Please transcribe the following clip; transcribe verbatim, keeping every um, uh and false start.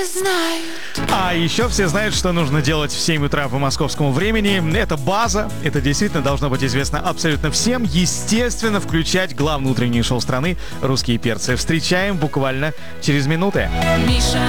А еще все знают, что нужно делать в семь утра по московскому времени. Это база, это действительно должно быть известно абсолютно всем. Естественно, включать главное утреннее шоу страны «Русские перцы». Встречаем буквально через минуты. Миша.